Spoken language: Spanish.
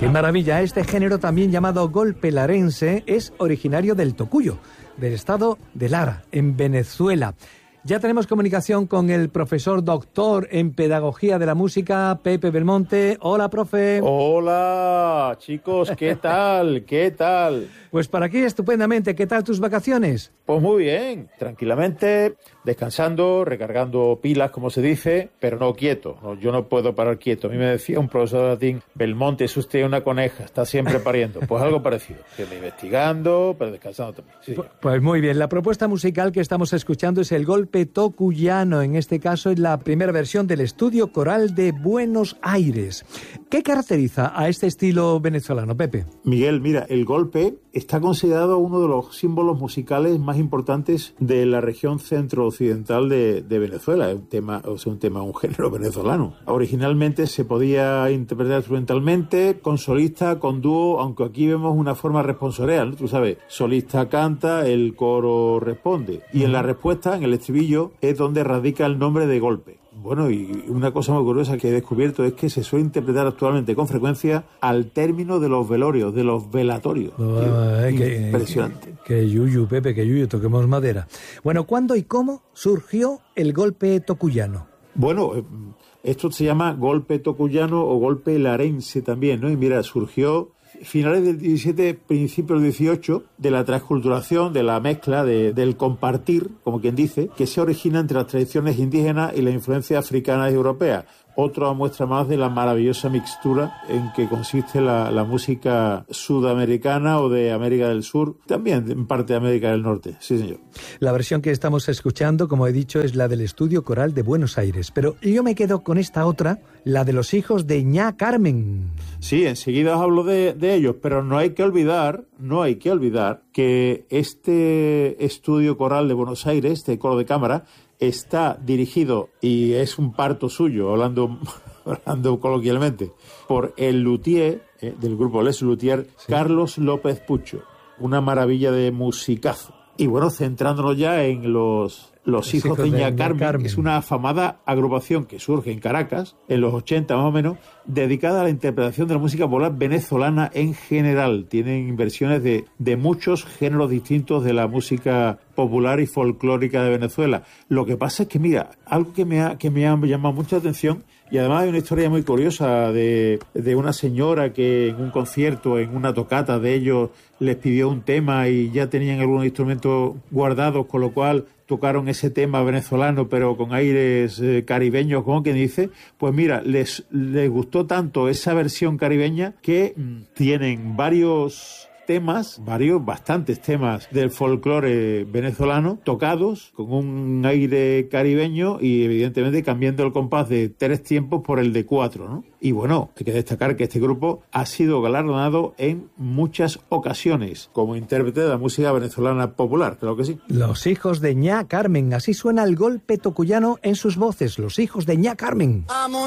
¡Qué maravilla! Este género, también llamado golpe larense, es originario del Tocuyo, del estado de Lara, en Venezuela. Ya tenemos comunicación con el profesor doctor en Pedagogía de la Música, Pepe Belmonte. Hola, profe. Hola, chicos, ¿qué tal? ¿Qué tal? Pues para aquí estupendamente. ¿Qué tal tus vacaciones? Pues muy bien, tranquilamente, descansando, recargando pilas, como se dice, pero no quieto. No, yo no puedo parar quieto. A mí me decía un profesor de latín, Belmonte, es usted una coneja, está siempre pariendo. Pues algo parecido, siempre investigando, pero descansando también. Sí, pues muy bien, la propuesta musical que estamos escuchando es el golpe tocuyano. En este caso es la primera versión del Estudio Coral de Buenos Aires. ¿Qué caracteriza a este estilo venezolano, Pepe? Miguel, mira, el golpe está considerado uno de los símbolos musicales más importantes de la región centro-occidental de Venezuela. Es un género venezolano. Originalmente se podía interpretar instrumentalmente, con solista, con dúo, aunque aquí vemos una forma responsorial, ¿no? Tú sabes, solista canta, el coro responde. Y en la respuesta, en el estribillo, es donde radica el nombre de golpe. Bueno, y una cosa muy curiosa que he descubierto es que se suele interpretar actualmente con frecuencia al término de los velorios, de los velatorios. Impresionante. Que yuyu, Pepe, que yuyu, toquemos madera. Bueno, ¿cuándo y cómo surgió el golpe tocuyano? Bueno, esto se llama golpe tocuyano o golpe larense también, ¿no? Y mira, surgió finales del 17, principios del 18, de la transculturación, de la mezcla, del compartir, como quien dice, que se origina entre las tradiciones indígenas y la influencia africana y europea. Otra muestra más de la maravillosa mixtura en que consiste la música sudamericana o de América del Sur, también en parte de América del Norte. Sí, señor. La versión que estamos escuchando, como he dicho, es la del Estudio Coral de Buenos Aires. Pero yo me quedo con esta otra, la de los hijos de Ña Carmen. Sí, enseguida os hablo de ellos, pero no hay que olvidar que este Estudio Coral de Buenos Aires, este coro de cámara, está dirigido, y es un parto suyo, hablando coloquialmente, por el luthier del grupo Les Luthiers, sí. Carlos López Pucho. Una maravilla de musicazo. Y bueno, centrándonos ya en los hijos de Ña Carmen, es una afamada agrupación que surge en Caracas, en los 80 más o menos, dedicada a la interpretación de la música popular venezolana en general. Tienen versiones de muchos géneros distintos de la música popular y folclórica de Venezuela. Lo que pasa es que, mira, algo que me ha llamado mucha atención, y además hay una historia muy curiosa de una señora que en un concierto, en una tocata de ellos, les pidió un tema y ya tenían algunos instrumentos guardados, con lo cual tocaron ese tema venezolano pero con aires caribeños, como quien dice. Pues mira, les gustó tanto esa versión caribeña que tienen bastantes temas del folclore venezolano tocados con un aire caribeño y evidentemente cambiando el compás de 3 tiempos por el de 4, ¿no? Y bueno, hay que destacar que este grupo ha sido galardonado en muchas ocasiones como intérprete de la música venezolana popular, claro que sí. Los hijos de Ña Carmen, así suena el golpe tocuyano en sus voces, los hijos de Ña Carmen.